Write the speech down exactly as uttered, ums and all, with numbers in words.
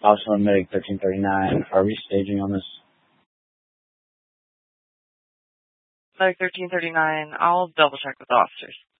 Also admitting thirteen thirty-nine. Are we staging on this? Like thirteen thirty-nine, I'll double check with the officers.